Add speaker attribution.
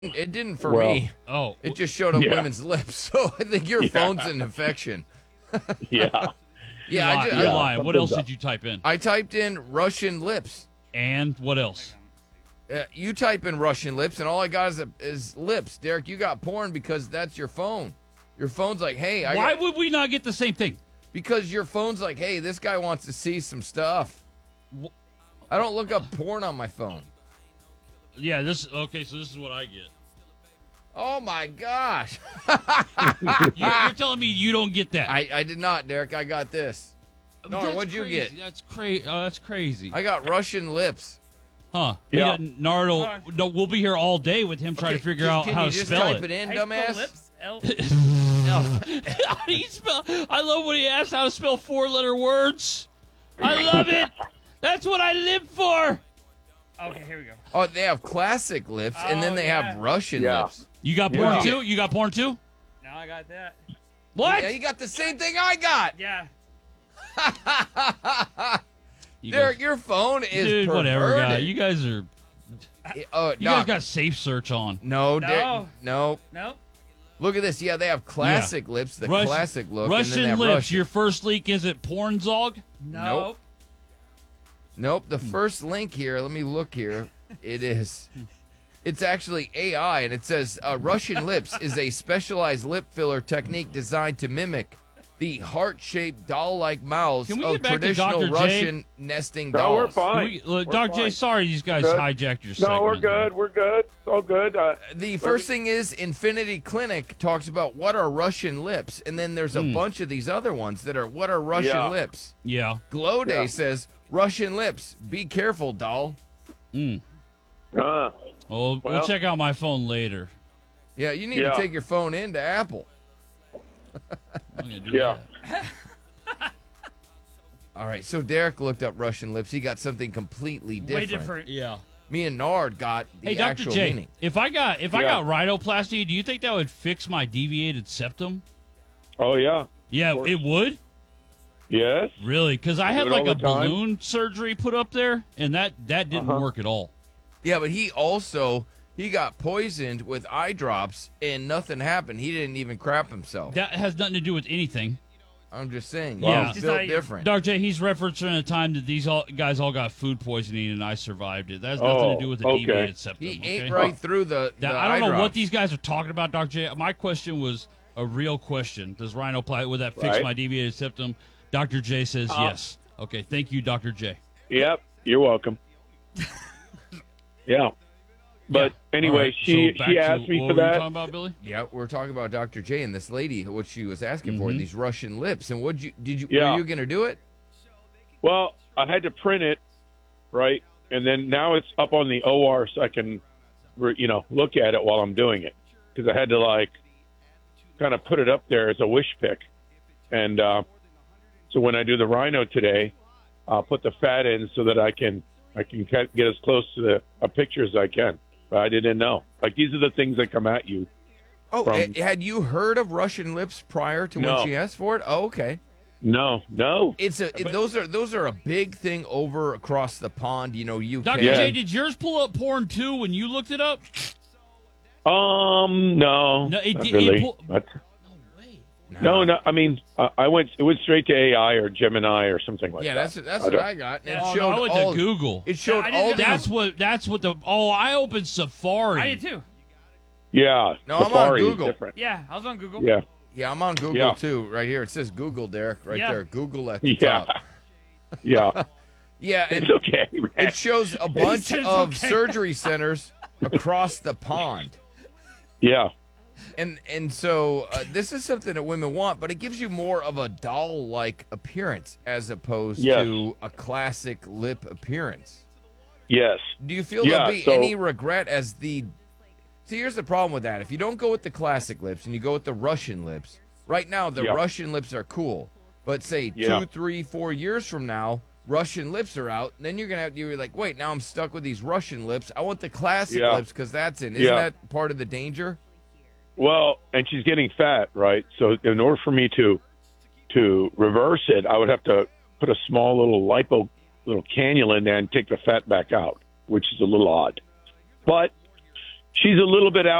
Speaker 1: It didn't for
Speaker 2: Well,
Speaker 1: me.
Speaker 3: Oh,
Speaker 1: It just showed up
Speaker 2: Yeah.
Speaker 1: women's lips. So I think your phone's an infection.
Speaker 2: yeah.
Speaker 3: you're
Speaker 1: Yeah,
Speaker 3: lying.
Speaker 1: I,
Speaker 3: You're
Speaker 1: just,
Speaker 3: lying. What
Speaker 2: something's
Speaker 3: else
Speaker 2: up.
Speaker 3: did you type in?
Speaker 1: I typed in Russian lips.
Speaker 3: And what else?
Speaker 1: You type in Russian lips, and all I got is lips. Derek, you got porn because that's your phone. Your phone's like, hey,
Speaker 3: Why would we not get the same thing?
Speaker 1: because your phone's like, hey, this guy wants to see some stuff. I don't look up porn on my phone.
Speaker 3: Yeah, okay, so this is what I get.
Speaker 1: Oh my gosh.
Speaker 3: You're telling me you don't get that?
Speaker 1: I did not, Derek. I got this. No,
Speaker 3: That's
Speaker 1: what'd you
Speaker 3: crazy.
Speaker 1: get?
Speaker 3: That's crazy. That's crazy.
Speaker 1: I got Russian lips.
Speaker 3: Huh?
Speaker 2: Yeah.
Speaker 3: Nardo. No, we'll be here all day with him trying to figure out
Speaker 1: Can
Speaker 3: how
Speaker 1: you
Speaker 3: to
Speaker 1: just
Speaker 3: spell
Speaker 1: type
Speaker 3: it.
Speaker 1: it in,
Speaker 4: How you spell
Speaker 1: dumbass?
Speaker 4: lips? L.
Speaker 3: I love when he asks how to spell four-letter words. I love it. That's what I live for.
Speaker 4: Okay, here we go.
Speaker 1: Oh, they have classic lips, and then
Speaker 4: Oh,
Speaker 1: they
Speaker 4: yeah.
Speaker 1: have Russian
Speaker 2: Yeah.
Speaker 1: lips.
Speaker 3: You got porn
Speaker 2: Yeah.
Speaker 3: too? You got porn too?
Speaker 4: Now I got that.
Speaker 3: What?
Speaker 1: Yeah, you got the same thing I got.
Speaker 4: Yeah.
Speaker 3: You
Speaker 1: Derek,
Speaker 3: guys-
Speaker 1: your phone is
Speaker 3: dude, whatever,
Speaker 1: perverted.
Speaker 3: guy. You guys are.
Speaker 1: Oh,
Speaker 3: You guys
Speaker 1: Doc,
Speaker 3: got safe search on.
Speaker 1: no,
Speaker 4: No.
Speaker 1: no.
Speaker 4: Nope.
Speaker 1: Look at this. Yeah, they have classic lips, the
Speaker 3: Russian-
Speaker 1: classic look, and then they
Speaker 3: Russian
Speaker 1: have
Speaker 3: lips.
Speaker 1: Russian.
Speaker 3: Your first leak is it Pornzog?
Speaker 4: Nope.
Speaker 1: Nope. The first link here. Let me look here. It is. It's actually AI, and it says Russian lips is a specialized lip filler technique designed to mimic the heart-shaped doll-like mouths
Speaker 3: Can we
Speaker 1: of
Speaker 3: get back to
Speaker 1: traditional
Speaker 3: Dr. J?
Speaker 1: Russian nesting
Speaker 2: No, we're
Speaker 1: dolls.
Speaker 2: fine.
Speaker 3: Dr. J,
Speaker 2: fine.
Speaker 3: sorry these guys
Speaker 2: Good.
Speaker 3: hijacked your segment.
Speaker 2: No, we're good. We're good. It's all good.
Speaker 1: The first thing is Infinity Clinic talks about what are Russian lips, and then there's a bunch of these other ones that are what are Russian
Speaker 2: Yeah.
Speaker 1: lips.
Speaker 3: Yeah.
Speaker 1: Glow Day
Speaker 2: Yeah.
Speaker 1: says Russian lips. Be careful, doll.
Speaker 3: Mm.
Speaker 2: uh,
Speaker 3: We'll
Speaker 2: Well-
Speaker 3: check out my phone later.
Speaker 1: Yeah, you need
Speaker 2: Yeah.
Speaker 1: to take your phone into Apple.
Speaker 3: I'm gonna do
Speaker 2: Yeah.
Speaker 3: that.
Speaker 1: All right, so Derek looked up Russian lips. He got something completely different.
Speaker 4: Way different.
Speaker 3: Yeah.
Speaker 1: Me and Nard got the
Speaker 3: Hey, Dr.
Speaker 1: actual
Speaker 3: J,
Speaker 1: meaning.
Speaker 3: if I got
Speaker 2: Yeah.
Speaker 3: rhinoplasty, do you think that would fix my deviated septum?
Speaker 2: oh, yeah.
Speaker 3: Yeah,
Speaker 2: course.
Speaker 3: it would.
Speaker 2: Yes.
Speaker 3: Really? Because I
Speaker 2: Do
Speaker 3: had
Speaker 2: it
Speaker 3: like
Speaker 2: all
Speaker 3: a
Speaker 2: the time.
Speaker 3: balloon surgery put up there, and that didn't
Speaker 2: Uh-huh.
Speaker 3: work at all.
Speaker 1: Yeah, but he got poisoned with eye drops and nothing happened. He didn't even crap himself.
Speaker 3: That has nothing to do with anything.
Speaker 1: I'm just saying.
Speaker 3: Yeah.
Speaker 1: He's
Speaker 4: Just
Speaker 1: built
Speaker 4: like-
Speaker 1: different.
Speaker 3: Dr. J, he's referencing a time that these guys all got food poisoning and I survived it. That has nothing
Speaker 2: Oh,
Speaker 3: to do with the
Speaker 2: okay.
Speaker 3: deviated septum.
Speaker 1: He
Speaker 3: okay?
Speaker 1: ate right through the
Speaker 3: I
Speaker 1: eye
Speaker 3: don't know what
Speaker 1: drops.
Speaker 3: these guys are talking about, Dr. J. My question was a real question. Does rhinoplasty, would that fix
Speaker 2: Right.
Speaker 3: my deviated septum? Dr. J says yes. Okay, thank you, Dr. J.
Speaker 2: Yep. You're welcome. Yeah. But anyway,
Speaker 3: All right,
Speaker 2: she
Speaker 3: so back
Speaker 2: she
Speaker 3: to-
Speaker 2: asked me
Speaker 3: what
Speaker 2: for
Speaker 3: were you
Speaker 2: that.
Speaker 3: talking about, Billy?
Speaker 1: Yeah, we're talking about Dr. J and this lady, what she was asking for,
Speaker 3: Mhm.
Speaker 1: these Russian lips. And were
Speaker 2: Yeah.
Speaker 1: you going to do it?
Speaker 2: Well, I had to print it, right? And then now it's up on the OR so I can, look at it while I'm doing it. Because I had to, kind of put it up there as a wish pick. And so when I do the rhino today, I'll put the fat in so that I can get as close to a picture as I can. But I didn't know. These are the things that come at you.
Speaker 1: Oh,
Speaker 2: From-
Speaker 1: had you heard of Russian lips prior to
Speaker 2: No.
Speaker 1: when she asked for it? Oh, okay.
Speaker 2: No.
Speaker 1: Those are a big thing over across the pond. UK.
Speaker 3: Dr.
Speaker 2: Yeah.
Speaker 3: J, did yours pull up porn too when you looked it up?
Speaker 2: No.
Speaker 3: No, it
Speaker 2: not
Speaker 3: did-
Speaker 2: really.
Speaker 3: it pull-
Speaker 2: But- No. I mean, I went. It went straight to AI or Gemini or something like
Speaker 1: Yeah,
Speaker 2: that.
Speaker 1: that's
Speaker 2: I
Speaker 1: what
Speaker 2: don't-
Speaker 1: I got. And
Speaker 4: Yeah.
Speaker 1: it
Speaker 3: Oh,
Speaker 1: showed
Speaker 3: no, I went
Speaker 1: all.
Speaker 3: to Google.
Speaker 1: It showed
Speaker 4: Yeah, I
Speaker 1: all.
Speaker 4: didn't-
Speaker 1: these-
Speaker 3: That's what the. Oh, I opened Safari.
Speaker 4: I did too.
Speaker 2: Yeah.
Speaker 1: No, I'm on
Speaker 2: Safari is
Speaker 1: Google.
Speaker 2: different.
Speaker 4: Yeah, I was on Google.
Speaker 2: Yeah.
Speaker 1: Yeah, I'm on Google
Speaker 2: Yeah.
Speaker 1: too. Right here, it says Google, Derek. Right
Speaker 4: Yeah.
Speaker 1: there, Google at the
Speaker 2: Yeah.
Speaker 1: top.
Speaker 2: Yeah.
Speaker 1: Yeah, and
Speaker 2: It's okay. man.
Speaker 1: it shows a bunch
Speaker 4: says
Speaker 1: of
Speaker 4: okay.
Speaker 1: surgery centers across the pond.
Speaker 2: Yeah.
Speaker 1: And so this is something that women want, but it gives you more of a doll-like appearance as opposed
Speaker 2: Yes.
Speaker 1: to a classic lip appearance.
Speaker 2: Yes.
Speaker 1: Do you feel
Speaker 2: Yeah,
Speaker 1: there'll be
Speaker 2: so-
Speaker 1: any regret as the? See, here's the problem with that. If you don't go with the classic lips and you go with the Russian lips, right now the
Speaker 2: Yeah.
Speaker 1: Russian lips are cool, but say
Speaker 2: Yeah.
Speaker 1: 2, 3, 4 years from now, Russian lips are out, and then you're like, wait, now I'm stuck with these Russian lips. I want the classic
Speaker 2: Yeah.
Speaker 1: lips because that's in. Isn't
Speaker 2: Yeah.
Speaker 1: that part of the danger?
Speaker 2: Well, and she's getting fat, right? So in order for me to reverse it, I would have to put a small little cannula in there and take the fat back out, which is a little odd. But she's a little bit out.